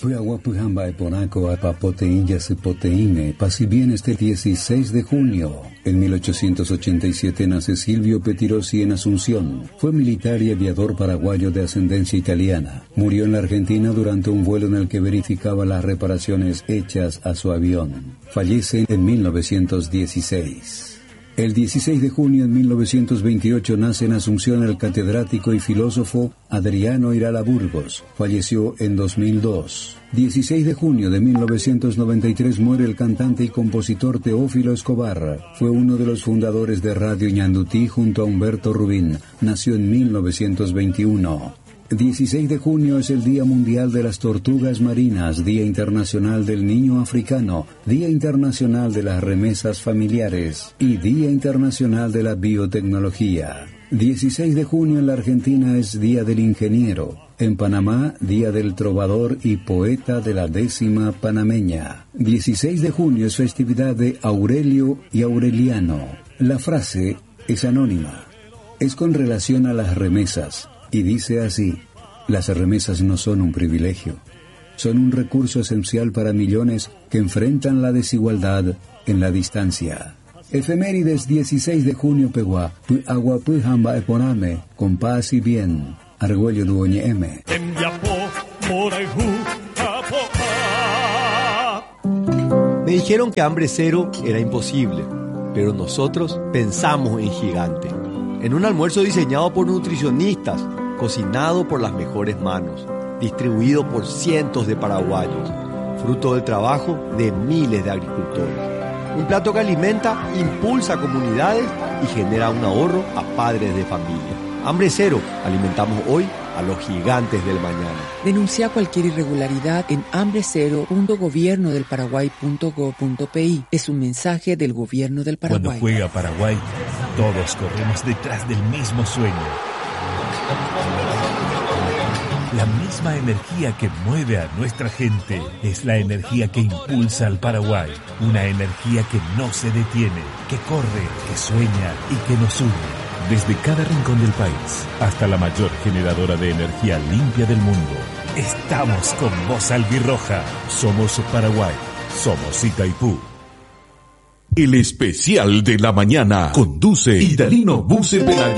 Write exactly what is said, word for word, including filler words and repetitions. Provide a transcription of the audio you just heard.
Puahuapujamba eponaco apapoteilla sepoteine, pasi bien este dieciséis de junio. En mil ochocientos ochenta y siete nace Silvio Pettirossi en Asunción. Fue militar y aviador paraguayo de ascendencia italiana. Murió en la Argentina durante un vuelo en el que verificaba las reparaciones hechas a su avión. Fallece en mil novecientos dieciséis. El dieciséis de junio de mil novecientos veintiocho nace en Asunción el catedrático y filósofo Adriano Irala Burgos. Falleció en dos mil dos. dieciséis de junio de mil novecientos noventa y tres muere el cantante y compositor Teófilo Escobar. Fue uno de los fundadores de Radio Ñandutí junto a Humberto Rubín. Nació en mil novecientos veintiuno. dieciséis de junio es el Día Mundial de las Tortugas Marinas, Día Internacional del Niño Africano, Día Internacional de las Remesas Familiares y Día Internacional de la Biotecnología. dieciséis de junio en la Argentina es Día del Ingeniero. En Panamá, Día del Trovador y Poeta de la décima panameña. dieciséis de junio es festividad de Aurelio y Aureliano. La frase es anónima. Es con relación a las remesas. Y dice así: las remesas no son un privilegio, son un recurso esencial para millones que enfrentan la desigualdad en la distancia. Efemérides dieciséis de junio Pegua, Puahuapujamba eponame, con paz y bien, Argüello duoñe M. Me dijeron que hambre cero era imposible, pero nosotros pensamos en gigante. En un almuerzo diseñado por nutricionistas, cocinado por las mejores manos, distribuido por cientos de paraguayos, fruto del trabajo de miles de agricultores. Un plato que alimenta, impulsa comunidades y genera un ahorro a padres de familia. Hambre cero, alimentamos hoy a los gigantes del mañana. Denuncia cualquier irregularidad en hambre cero punto gobierno del paraguay punto gob punto pi. Es un mensaje del gobierno del Paraguay. Cuando juega Paraguay, todos corremos detrás del mismo sueño. La misma energía que mueve a nuestra gente es la energía que impulsa al Paraguay. Una energía que no se detiene, que corre, que sueña y que nos une. Desde cada rincón del país hasta la mayor generadora de energía limpia del mundo. Estamos con vos, albirroja. Somos Paraguay. Somos Itaipú. El especial de la mañana conduce Idalino Buce Pelayo.